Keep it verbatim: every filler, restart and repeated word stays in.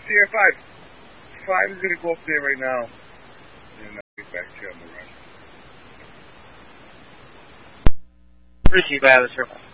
Sierra five. five is going to go up there right now. And I'll get back to you on the run. Received by the circle.